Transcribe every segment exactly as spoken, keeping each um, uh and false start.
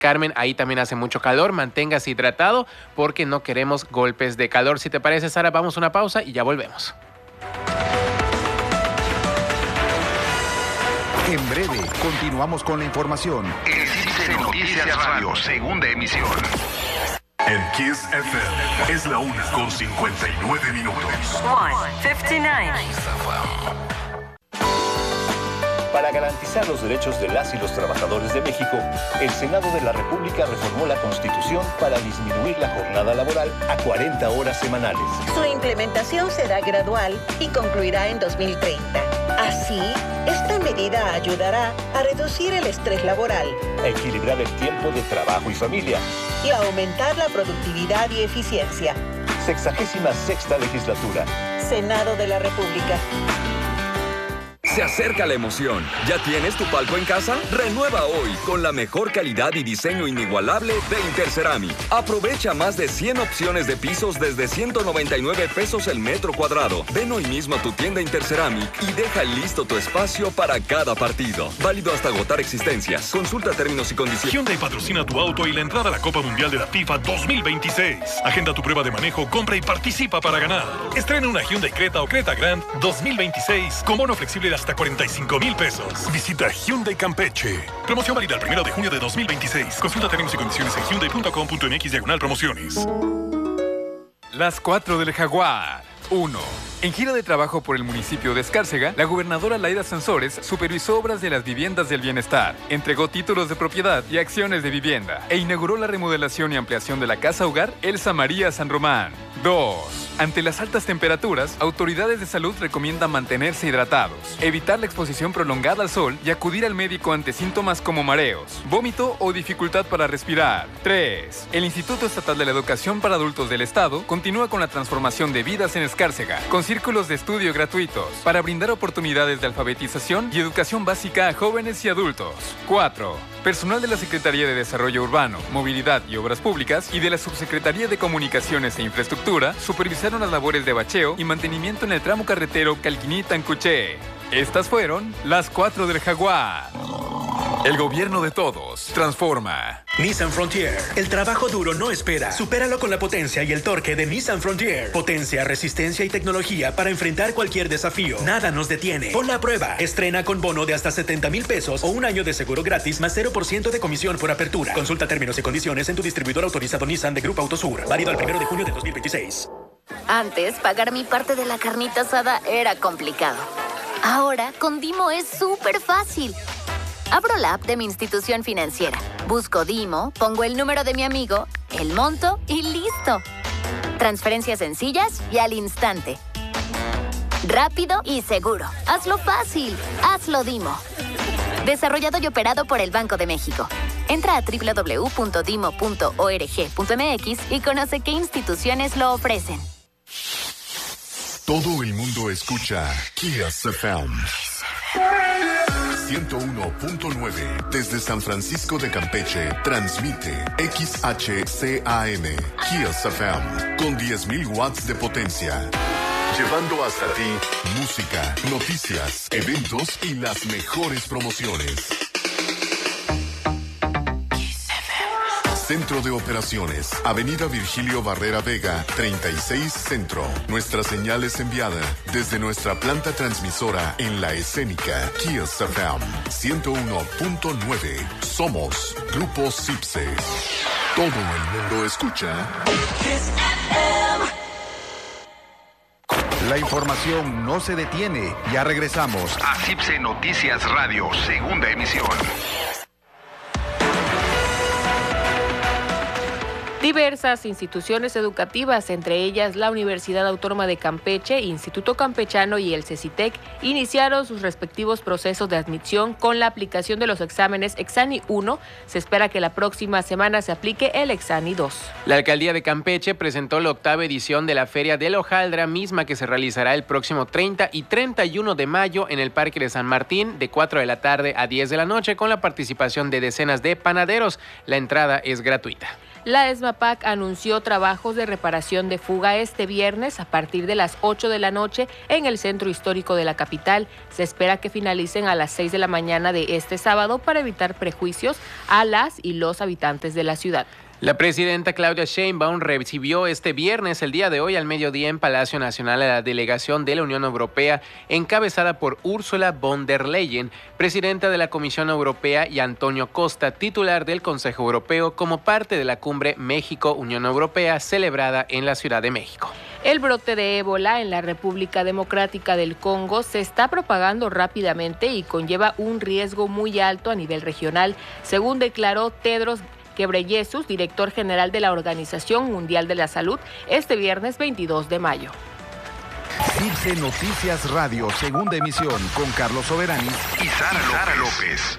Carmen, ahí también hace mucho calor, manténgase hidratado porque no queremos golpes de calor. Si te parece, Sara, vamos a una pausa y ya volvemos. En breve, continuamos con la información. El Cipse Noticias Radio, segunda emisión. En Kiss F M es la una con cincuenta y nueve minutos. one fifty-nine. Para garantizar los derechos de las y los trabajadores de México, el Senado de la República reformó la Constitución para disminuir la jornada laboral a cuarenta horas semanales. Su implementación será gradual y concluirá en dos mil treinta. Así, esta medida ayudará a reducir el estrés laboral, a equilibrar el tiempo de trabajo y familia y a aumentar la productividad y eficiencia. Sexagésima sexta legislatura. Senado de la República. Se acerca la emoción. ¿Ya tienes tu palco en casa? Renueva hoy con la mejor calidad y diseño inigualable de Interceramic. Aprovecha más de cien opciones de pisos desde ciento noventa y nueve pesos el metro cuadrado. Ven hoy mismo a tu tienda Interceramic y deja listo tu espacio para cada partido. Válido hasta agotar existencias. Consulta términos y condiciones. Hyundai patrocina tu auto y la entrada a la Copa Mundial de la FIFA dos mil veintiséis. Agenda tu prueba de manejo, compra y participa para ganar. Estrena una Hyundai Creta o Creta Grand dos mil veintiséis con bono flexible de hasta cuarenta y cinco mil pesos. Visita Hyundai Campeche. Promoción válida el primero de junio de dos mil veintiséis. Consulta términos y condiciones en hyundai punto com punto m x diagonal promociones. Las cuatro del Jaguar. uno. En gira de trabajo por el municipio de Escárcega, la gobernadora Laida Sansores supervisó obras de las viviendas del bienestar, entregó títulos de propiedad y acciones de vivienda e inauguró la remodelación y ampliación de la Casa Hogar Elsa María San Román. dos. Ante las altas temperaturas, autoridades de salud recomiendan mantenerse hidratados, evitar la exposición prolongada al sol y acudir al médico ante síntomas como mareos, vómito o dificultad para respirar. tres. El Instituto Estatal de la Educación para Adultos del Estado continúa con la transformación de vidas en Escárcega, con círculos de estudio gratuitos para brindar oportunidades de alfabetización y educación básica a jóvenes y adultos. cuatro. Personal de la Secretaría de Desarrollo Urbano, Movilidad y Obras Públicas y de la Subsecretaría de Comunicaciones e Infraestructura supervisaron las labores de bacheo y mantenimiento en el tramo carretero Calquiní-Tancuché. Estas fueron las cuatro del Jaguar. El gobierno de todos transforma. Nissan Frontier. El trabajo duro no espera. Supéralo con la potencia y el torque de Nissan Frontier. Potencia, resistencia y tecnología para enfrentar cualquier desafío. Nada nos detiene. Pon la prueba. Estrena con bono de hasta setenta mil pesos o un año de seguro gratis más cero por ciento de comisión por apertura. Consulta términos y condiciones en tu distribuidor autorizado Nissan de Grupo Autosur. Válido al primero de junio de dos mil veintiséis. Antes, pagar mi parte de la carnita asada era complicado. Ahora, con Dimo es súper fácil. Abro la app de mi institución financiera, busco Dimo, pongo el número de mi amigo, el monto y listo. Transferencias sencillas y al instante. Rápido y seguro. Hazlo fácil. Hazlo Dimo. Desarrollado y operado por el Banco de México. Entra a doble u doble u doble u punto dimo punto org punto m x y conoce qué instituciones lo ofrecen. Todo el mundo escucha Kiss F M. ciento uno punto nueve desde San Francisco de Campeche transmite X H C A M Kiss F M con diez mil watts de potencia, llevando hasta ti música, noticias, eventos y las mejores promociones. Centro de Operaciones, Avenida Virgilio Barrera Vega, treinta y seis Centro. Nuestra señal es enviada desde nuestra planta transmisora en la escénica Kiss F M ciento uno punto nueve. Somos Grupo Cipse. Todo el mundo escucha Kiss F M. La información no se detiene. Ya regresamos a Cipse Noticias Radio, segunda emisión. Diversas instituciones educativas, entre ellas la Universidad Autónoma de Campeche, Instituto Campechano y el CECITEC, iniciaron sus respectivos procesos de admisión con la aplicación de los exámenes Exani uno. Se espera que la próxima semana se aplique el Exani dos. La Alcaldía de Campeche presentó la octava edición de la Feria del Hojaldra, misma que se realizará el próximo treinta y treinta y uno de mayo en el Parque de San Martín, de cuatro de la tarde a diez de la noche, con la participación de decenas de panaderos. La entrada es gratuita. la ESMAPAC anunció trabajos de reparación de fuga este viernes a partir de las ocho de la noche en el centro histórico de la capital. Se espera que finalicen a las seis de la mañana de este sábado para evitar prejuicios a las y los habitantes de la ciudad. La presidenta Claudia Sheinbaum recibió este viernes, el día de hoy, al mediodía en Palacio Nacional a la delegación de la Unión Europea encabezada por Ursula von der Leyen, presidenta de la Comisión Europea, y Antonio Costa, titular del Consejo Europeo, como parte de la cumbre México-Unión Europea celebrada en la Ciudad de México. El brote de ébola en la República Democrática del Congo se está propagando rápidamente y conlleva un riesgo muy alto a nivel regional, según declaró Tedros Ghebreyesus, director general de la Organización Mundial de la Salud, este viernes veintidós de mayo. Circe Noticias Radio, segunda emisión, con Carlos Soberani y Sara López.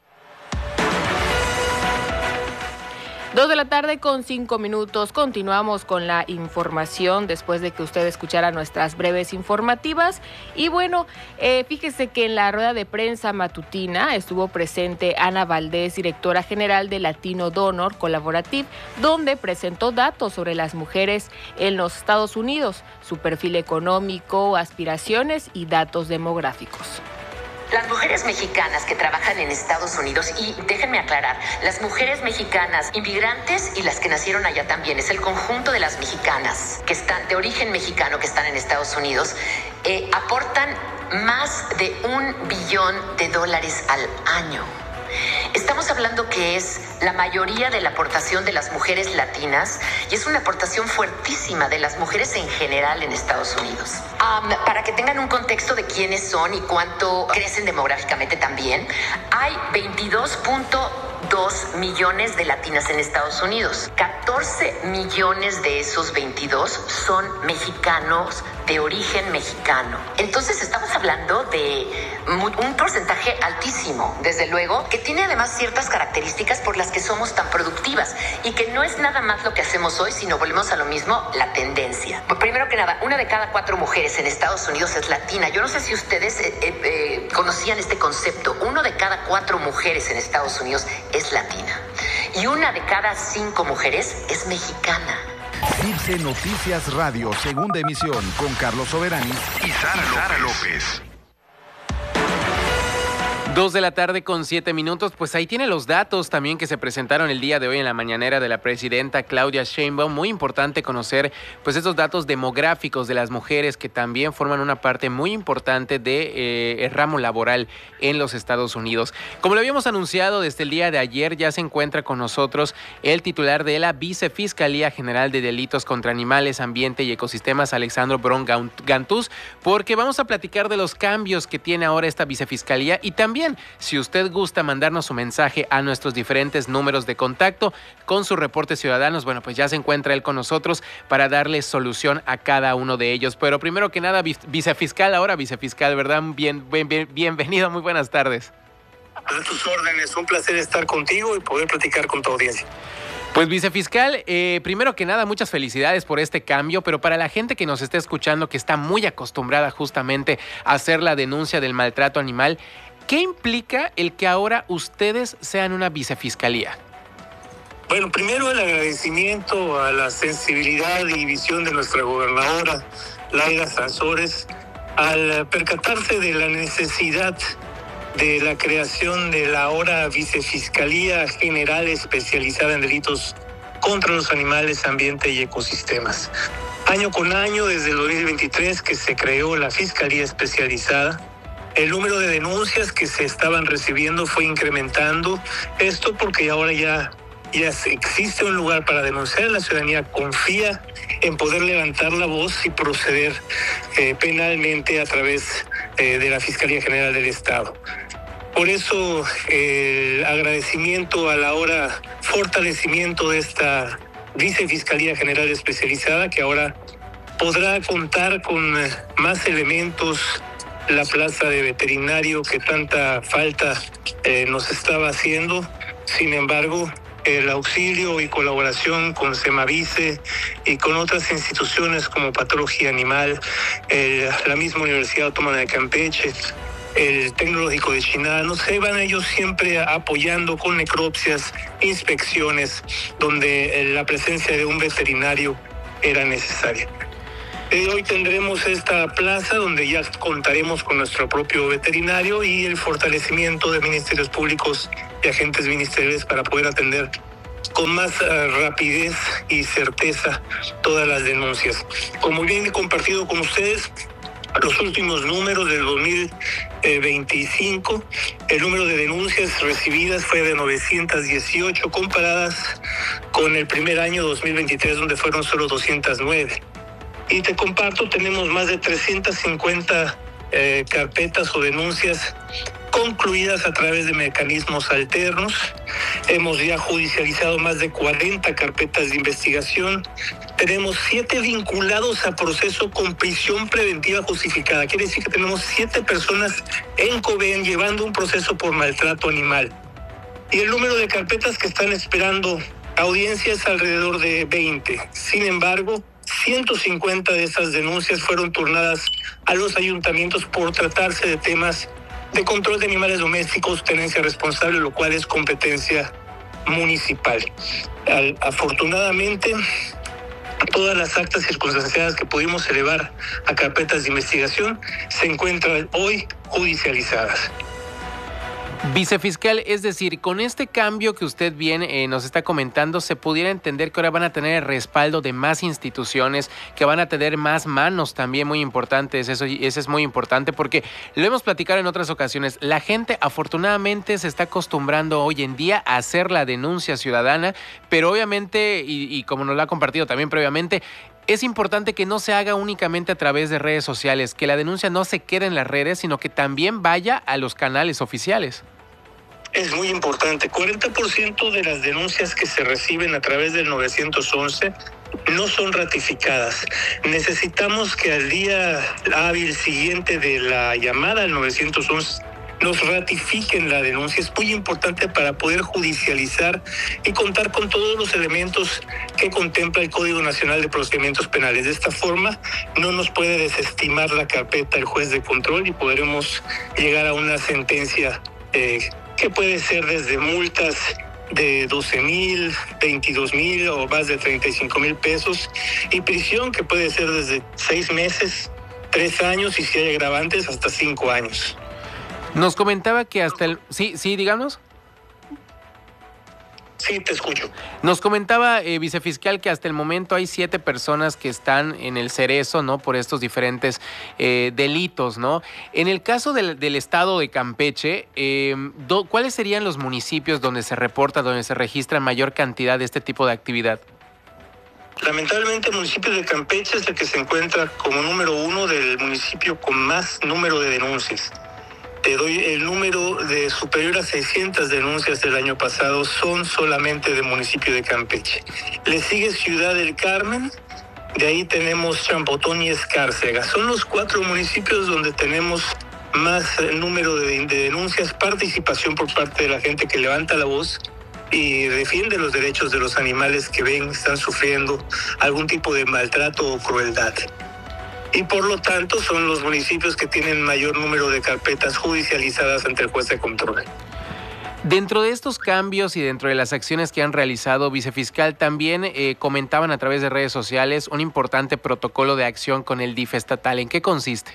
Dos de la tarde con cinco minutos. Continuamos con la información después de que usted escuchara nuestras breves informativas. Y bueno, eh, fíjese que en la rueda de prensa matutina estuvo presente Ana Valdés, directora general de Latino Donor Collaborative, donde presentó datos sobre las mujeres en los Estados Unidos, su perfil económico, aspiraciones y datos demográficos. Las mujeres mexicanas que trabajan en Estados Unidos, y déjenme aclarar, las mujeres mexicanas inmigrantes y las que nacieron allá también, es el conjunto de las mexicanas que están de origen mexicano que están en Estados Unidos, eh, aportan más de un billón de dólares al año. Estamos hablando que es la mayoría de la aportación de las mujeres latinas y es una aportación fuertísima de las mujeres en general en Estados Unidos. Um, para que tengan un contexto de quiénes son y cuánto crecen demográficamente también, hay veintidós punto dos millones de latinas en Estados Unidos. catorce millones de esos veintidós son mexicanos de origen mexicano. Entonces estamos hablando de un porcentaje altísimo, desde luego, que tiene además ciertas características por las que somos tan productivas y que no es nada más lo que hacemos hoy, sino volvemos a lo mismo, la tendencia. Primero que nada, una de cada cuatro mujeres en Estados Unidos es latina. Yo no sé si ustedes eh, eh, conocían este concepto. Uno de cada cuatro mujeres en Estados Unidos es latina y una de cada cinco mujeres es mexicana. Circe Noticias Radio, segunda emisión, con Carlos Soberani y Sara López. Dos de la tarde con siete minutos, pues ahí tiene los datos también que se presentaron el día de hoy en la mañanera de la presidenta Claudia Sheinbaum. Muy importante conocer pues esos datos demográficos de las mujeres que también forman una parte muy importante de eh, el ramo laboral en los Estados Unidos. Como lo habíamos anunciado desde el día de ayer, ya se encuentra con nosotros el titular de la Vicefiscalía General de Delitos contra Animales, Ambiente y Ecosistemas, Alexandro Bron Gantús, porque vamos a platicar de los cambios que tiene ahora esta Vicefiscalía y también si usted gusta mandarnos su mensaje a nuestros diferentes números de contacto con sus reportes ciudadanos, bueno, pues ya se encuentra él con nosotros para darle solución a cada uno de ellos. Pero primero que nada, vicefiscal, ahora vicefiscal, ¿verdad? Bien, bien, bien, bienvenido, muy buenas tardes. A tus órdenes, un placer estar contigo y poder platicar con tu audiencia. Pues vicefiscal, eh, primero que nada, muchas felicidades por este cambio, pero para la gente que nos está escuchando, que está muy acostumbrada justamente a hacer la denuncia del maltrato animal, ¿qué implica el que ahora ustedes sean una vicefiscalía? Bueno, primero el agradecimiento a la sensibilidad y visión de nuestra gobernadora, Laida Sansores, al percatarse de la necesidad de la creación de la ahora Vicefiscalía General especializada en delitos contra los animales, ambiente y ecosistemas. Año con año, desde el dos mil veintitrés que se creó la Fiscalía Especializada, el número de denuncias que se estaban recibiendo fue incrementando. Esto porque ahora ya, ya existe un lugar para denunciar. La ciudadanía confía en poder levantar la voz y proceder eh, penalmente a través eh, de la Fiscalía General del Estado. Por eso eh, el agradecimiento al ahora fortalecimiento de esta Vicefiscalía General Especializada, que ahora podrá contar con eh, más elementos, la plaza de veterinario que tanta falta eh, nos estaba haciendo. Sin embargo, el auxilio y colaboración con Semavice y con otras instituciones como Patología Animal, eh, la misma Universidad Autónoma de Campeche, el Tecnológico de Chinano, se van ellos siempre apoyando con necropsias, inspecciones, donde la presencia de un veterinario era necesaria. Eh, hoy tendremos esta plaza donde ya contaremos con nuestro propio veterinario y el fortalecimiento de ministerios públicos y agentes ministeriales para poder atender con más uh, rapidez y certeza todas las denuncias. Como bien he compartido con ustedes, los últimos números del dos mil veinticinco, el número de denuncias recibidas fue de novecientas dieciocho, comparadas con el primer año dos mil veintitrés, donde fueron solo doscientas nueve. Y te comparto, tenemos más de trescientas cincuenta eh, carpetas o denuncias concluidas a través de mecanismos alternos. Hemos ya judicializado más de cuarenta carpetas de investigación. Tenemos siete vinculados a proceso con prisión preventiva justificada. Quiere decir que tenemos siete personas en COBEN llevando un proceso por maltrato animal. Y el número de carpetas que están esperando audiencia es alrededor de veinte. Sin embargo, ciento cincuenta de esas denuncias fueron turnadas a los ayuntamientos por tratarse de temas de control de animales domésticos, tenencia responsable, lo cual es competencia municipal. Al, afortunadamente, todas las actas circunstanciadas que pudimos elevar a carpetas de investigación se encuentran hoy judicializadas. Vicefiscal, es decir, con este cambio que usted bien eh, nos está comentando, se pudiera entender que ahora van a tener el respaldo de más instituciones, que van a tener más manos también muy importantes. Eso, eso es muy importante porque lo hemos platicado en otras ocasiones. La gente afortunadamente se está acostumbrando hoy en día a hacer la denuncia ciudadana, pero obviamente, y, y como nos lo ha compartido también previamente, es importante que no se haga únicamente a través de redes sociales, que la denuncia no se quede en las redes, sino que también vaya a los canales oficiales. Es muy importante. cuarenta por ciento de las denuncias que se reciben a través del nueve once no son ratificadas. Necesitamos que al día hábil siguiente de la llamada al nueve once nos ratifiquen la denuncia. Es muy importante para poder judicializar y contar con todos los elementos que contempla el Código Nacional de Procedimientos Penales. De esta forma, no nos puede desestimar la carpeta el juez de control y podremos llegar a una sentencia eh, que puede ser desde multas de doce mil, veintidós mil o más de treinta y cinco mil pesos y prisión que puede ser desde seis meses, tres años y si hay agravantes hasta cinco años. Nos comentaba que hasta el... Sí, sí, díganos. Sí, te escucho. Nos comentaba, eh, vicefiscal, que hasta el momento hay siete personas que están en el cerezo, ¿no? Por estos diferentes eh, delitos, ¿no? En el caso del, del estado de Campeche, eh, do, ¿cuáles serían los municipios donde se reporta, donde se registra mayor cantidad de este tipo de actividad? Lamentablemente, el municipio de Campeche es el que se encuentra como número uno del municipio con más número de denuncias. Te doy el número de superior a seiscientas denuncias del año pasado, son solamente del municipio de Campeche. Le sigue Ciudad del Carmen, de ahí tenemos Champotón y Escárcega. Son los cuatro municipios donde tenemos más número de, de denuncias, participación por parte de la gente que levanta la voz y defiende los derechos de los animales que ven, están sufriendo algún tipo de maltrato o crueldad. Y por lo tanto son los municipios que tienen mayor número de carpetas judicializadas ante el juez de control. Dentro de estos cambios y dentro de las acciones que han realizado, vicefiscal, también eh, comentaban a través de redes sociales un importante protocolo de acción con el D I F estatal. ¿En qué consiste?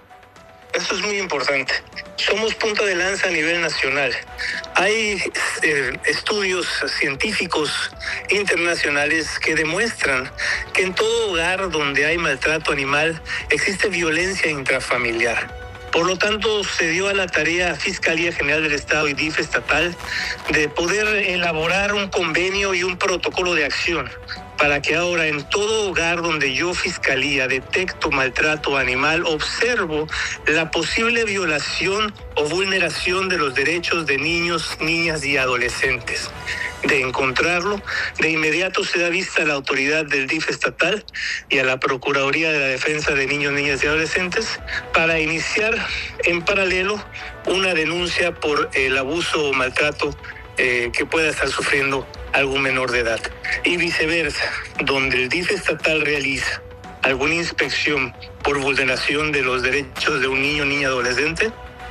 Eso es muy importante. Somos punta de lanza a nivel nacional. Hay eh, estudios científicos internacionales que demuestran que en todo hogar donde hay maltrato animal existe violencia intrafamiliar. Por lo tanto, se dio a la tarea a Fiscalía General del Estado y D I F estatal de poder elaborar un convenio y un protocolo de acción para que ahora en todo hogar donde yo, Fiscalía, detecto maltrato animal, observo la posible violación o vulneración de los derechos de niños, niñas y adolescentes. De encontrarlo, de inmediato se da vista a la autoridad del D I F estatal y a la Procuraduría de la Defensa de Niños, Niñas y Adolescentes para iniciar en paralelo una denuncia por el abuso o maltrato eh, que pueda estar sufriendo algún menor de edad. Y viceversa, donde el D I F estatal realiza alguna inspección por vulneración de los derechos de un niño, niña, adolescente,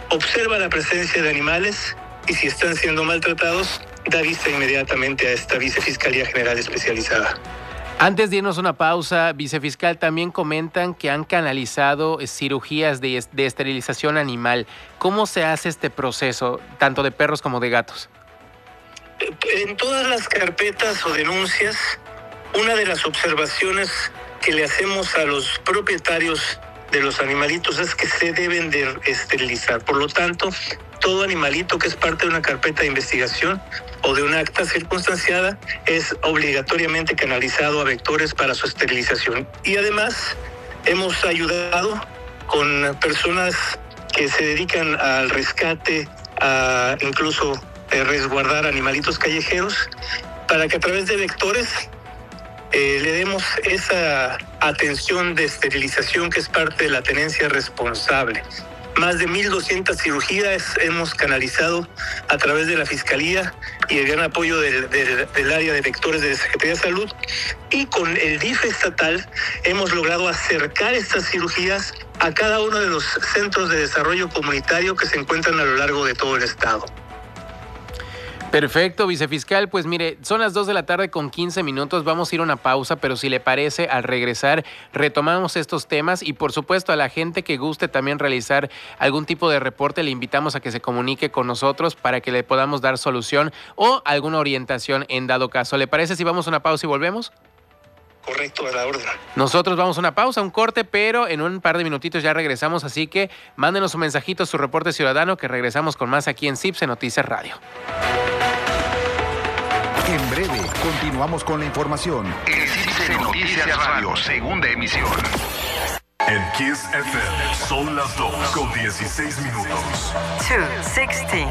observa la presencia de animales y si están siendo maltratados, da vista inmediatamente a esta Vicefiscalía General Especializada. Antes de irnos a una pausa, vicefiscal, también comentan que han canalizado cirugías de, de esterilización animal. ¿Cómo se hace este proceso, tanto de perros como de gatos? En todas las carpetas o denuncias, una de las observaciones que le hacemos a los propietarios de los animalitos es que se deben de esterilizar. Por lo tanto, todo animalito que es parte de una carpeta de investigación o de una acta circunstanciada es obligatoriamente canalizado a vectores para su esterilización. Y además hemos ayudado con personas que se dedican al rescate, a incluso eh, resguardar animalitos callejeros, para que a través de vectores eh, le demos esa atención de esterilización que es parte de la tenencia responsable. Más de mil doscientas cirugías hemos canalizado a través de la Fiscalía y el gran apoyo del, del, del área de vectores de la Secretaría de Salud. Y con el D I F estatal hemos logrado acercar estas cirugías a cada uno de los centros de desarrollo comunitario que se encuentran a lo largo de todo el estado. Perfecto, vicefiscal. Pues mire, son las dos de la tarde con quince minutos. Vamos a ir a una pausa, pero si le parece, al regresar retomamos estos temas y por supuesto a la gente que guste también realizar algún tipo de reporte, le invitamos a que se comunique con nosotros para que le podamos dar solución o alguna orientación en dado caso. ¿Le parece si vamos a una pausa y volvemos? Correcto, a la orden. Nosotros vamos a una pausa, un corte, pero en un par de minutitos ya regresamos, así que mándenos un mensajito, su reporte ciudadano, que regresamos con más aquí en CIPSE Noticias Radio. En breve, continuamos con la información. En CIPSE Noticias Radio, segunda emisión. En Kiss F M son las dos con dieciséis minutos. two sixteen.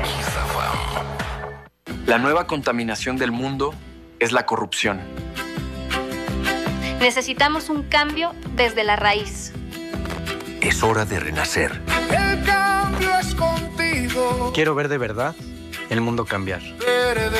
La nueva contaminación del mundo es la corrupción. Necesitamos un cambio desde la raíz. Es hora de renacer. El cambio es contigo. Quiero ver de verdad el mundo cambiar.